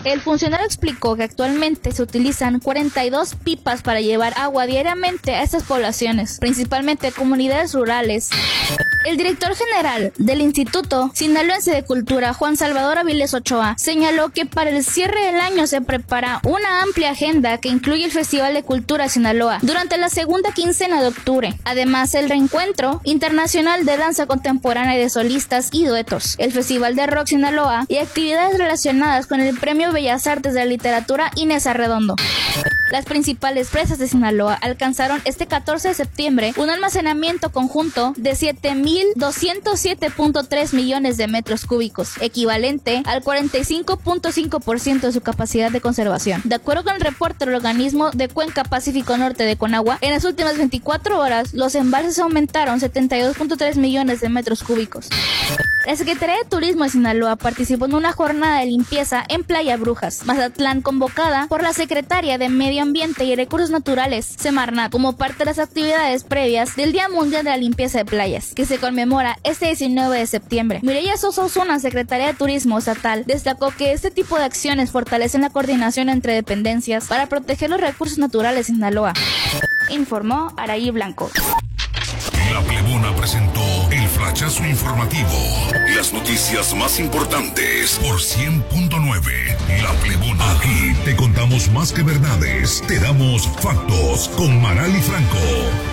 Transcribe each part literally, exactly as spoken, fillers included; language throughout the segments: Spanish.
El funcionario explicó que actualmente se utilizan cuarenta y dos pipas para llevar agua diariamente a estas poblaciones, principalmente comunidades rurales. El director general del Instituto Sinaloense de Cultura, Juan Salvador Avilés Ochoa, señaló que para el cierre del año se prepara una amplia agenda que incluye el Festival de Cultura Sinaloa durante la segunda quincena de octubre. Además, el Reencuentro Internacional de Danza Contemporánea y de Solistas y Duetos, el Festival de Rock Sinaloa y actividades relacionadas con el Premio Bellas Artes de la Literatura Inés Arredondo. Las principales presas de Sinaloa alcanzaron este catorce de septiembre un almacenamiento conjunto de siete mil doscientos siete punto tres millones de metros cúbicos, equivalente al cuarenta y cinco punto cinco por ciento de su capacidad de conservación. De acuerdo con el reporte del organismo de Cuenca Pacífico Norte de Conagua, en las últimas veinticuatro horas los embalses aumentaron setenta y dos punto tres millones de metros cúbicos. La Secretaría de Turismo de Sinaloa participó en una jornada de limpieza en Playa Brujas, Mazatlán, convocada por la Secretaria de Medio Ambiente y Recursos Naturales, Semarnat, como parte de las actividades previas del Día Mundial de la Limpieza de Playas, que se conmemora este diecinueve de septiembre. Mireya Sosa Osuna, Secretaria de Turismo Estatal, destacó que este tipo de acciones fortalecen la coordinación entre dependencias para proteger los recursos naturales de Sinaloa, informó Araí Blanco. La Plebona presentó el flachazo informativo. Las noticias más importantes por cien punto nueve. La Plebona. Aquí te contamos más que verdades. Te damos factos con Marali Franco.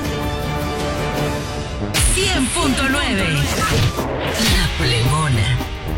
cien punto nueve. La Plebona.